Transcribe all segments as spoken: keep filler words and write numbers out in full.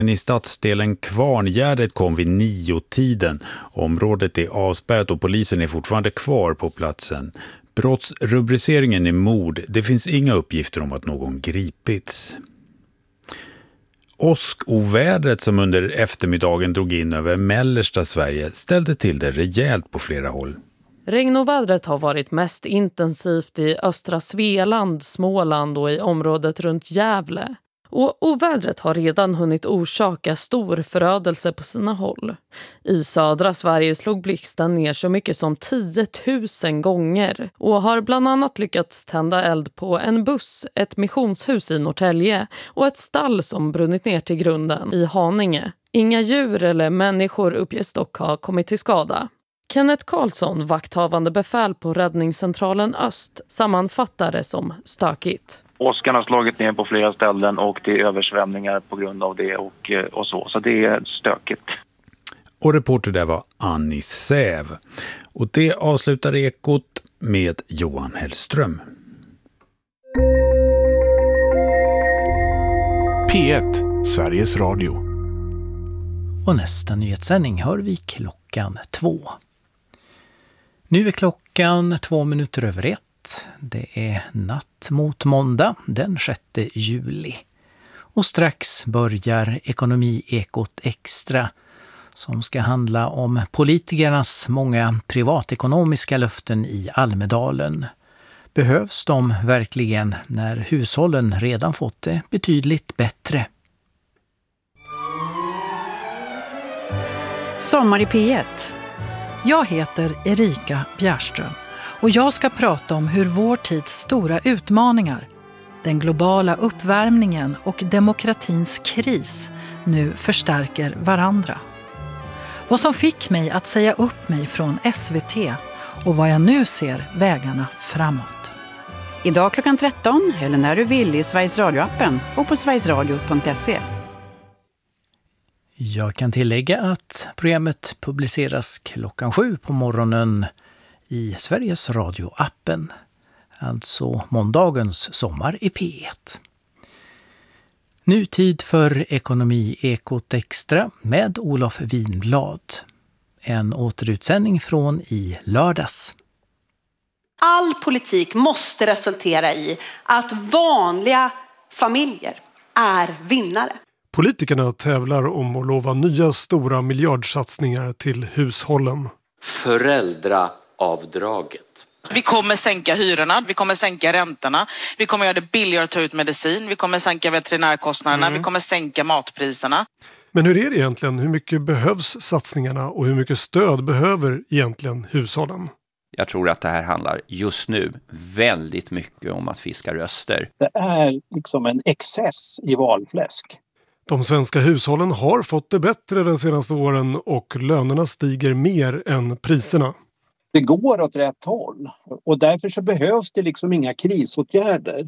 I stadsdelen Kvarngärdet kom vid nio-tiden. Området är avspärrat och polisen är fortfarande kvar på platsen. Brottsrubriceringen är mord. Det finns inga uppgifter om att någon gripits. Åskovädret som under eftermiddagen drog in över mellersta Sverige ställde till det rejält på flera håll. Regnovädret har varit mest intensivt i östra Svealand, Småland och i området runt Gävle. Och ovädret har redan hunnit orsaka stor förödelse på sina håll. I södra Sverige slog blixten ner så mycket som tio tusen gånger och har bland annat lyckats tända eld på en buss, ett missionshus i Norrtälje och ett stall som brunnit ner till grunden i Haninge. Inga djur eller människor uppges dock ha kommit till skada. Kenneth Karlsson, vakthavande befäl på Räddningscentralen Öst, sammanfattar det som stökigt. Åskan har slagit ner på flera ställen och det är översvämningar på grund av det och, och så. Så det är stökigt. Och reporter där var Annie Säv. Och det avslutar Ekot med Johan Hellström. P ett, Sveriges Radio. Och nästa nyhetssändning hör vi klockan två. Nu är klockan två minuter över ett. Det är natt mot måndag den sjätte juli. Och strax börjar Ekonomi-ekot extra som ska handla om politikernas många privatekonomiska löften i Almedalen. Behövs de verkligen när hushållen redan fått det betydligt bättre? Sommar i P ett. Jag heter Erika Bjärström och jag ska prata om hur vår tids stora utmaningar, den globala uppvärmningen och demokratins kris nu förstärker varandra. Vad som fick mig att säga upp mig från S V T och vad jag nu ser vägarna framåt. Idag klockan tretton eller när du vill i Sveriges Radio-appen och på sverigesradio punkt se. Jag kan tillägga att programmet publiceras klockan sju på morgonen i Sveriges Radio-appen. Alltså måndagens Sommar i P ett. Nu tid för Ekonomi-ekot extra med Olof Winblad. En återutsändning från i lördags. All politik måste resultera i att vanliga familjer är vinnare. Politikerna tävlar om att lova nya stora miljardsatsningar till hushållen. Föräldraavdraget. Vi kommer sänka hyrorna, vi kommer sänka räntorna, vi kommer göra det billigare att ta ut medicin, vi kommer sänka veterinärkostnaderna, mm. vi kommer sänka matpriserna. Men hur är det egentligen? Hur mycket behövs satsningarna och hur mycket stöd behöver egentligen hushållen? Jag tror att det här handlar just nu väldigt mycket om att fiska röster. Det är liksom en excess i valfläsk. De svenska hushållen har fått det bättre de senaste åren och lönerna stiger mer än priserna. Det går åt rätt håll och därför så behövs det liksom inga krisåtgärder.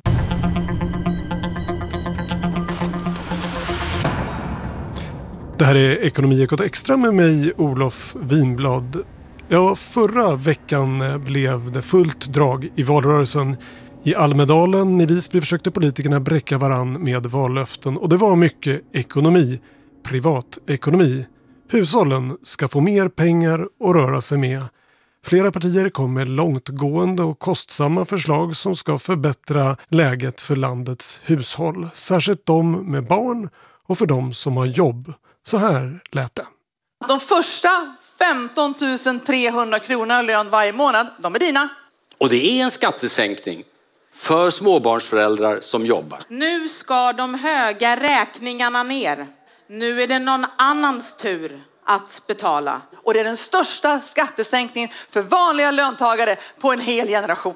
Det här är Ekonomi-ekot extra med mig, Olof Winblad. Ja, förra veckan blev det fullt drag i valrörelsen. I Almedalen i Visby försökte politikerna bräcka varann med vallöften och det var mycket ekonomi, privatekonomi. Hushållen ska få mer pengar att röra sig med. Flera partier kom med långtgående och kostsamma förslag som ska förbättra läget för landets hushåll. Särskilt de med barn och för de som har jobb. Så här lät det. De första femton tusen trehundra kronor lön varje månad, de är dina. Och det är en skattesänkning för småbarnsföräldrar som jobbar. Nu ska de höga räkningarna ner. Nu är det någon annans tur att betala. Och det är den största skattesänkningen för vanliga löntagare på en hel generation.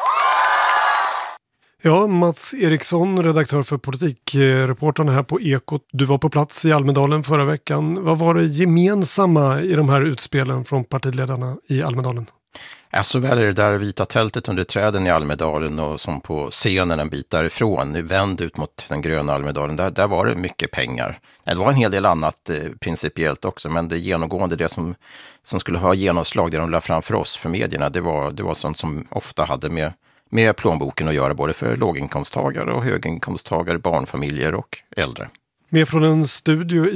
Ja, Mats Eriksson, redaktör för politikreportarna här på Ekot. Du var på plats i Almedalen förra veckan. Vad var det gemensamma i de här utspelen från partiledarna i Almedalen? Ja, såväl det där vita tältet under träden i Almedalen och som på scenen en bit därifrån, nu vänd ut mot den gröna Almedalen, där, där var det mycket pengar. Det var en hel del annat eh, principiellt också, men det genomgående, det som, som skulle ha genomslag, det de lade fram för oss, för medierna, det var, det var sånt som ofta hade med, med plånboken att göra, både för låginkomsttagare och höginkomsttagare, barnfamiljer och äldre. Med från en studio